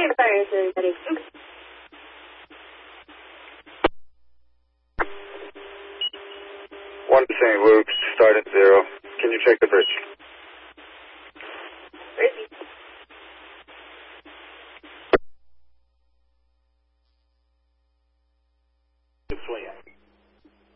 One St. Luke's, start at 0. Can you check the bridge?